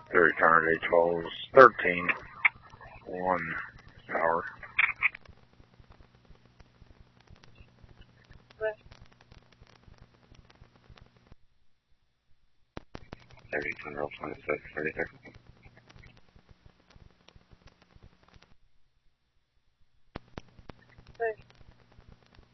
The return date was 13/1 hour. Every 26, 30 seconds.